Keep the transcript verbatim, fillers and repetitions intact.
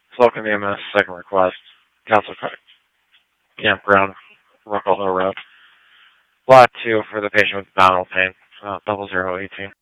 Slocum E M S, second request. Council Campground, Ruckle Hill Road. Lot two for the patient with abdominal pain, uh, double zero eighteen.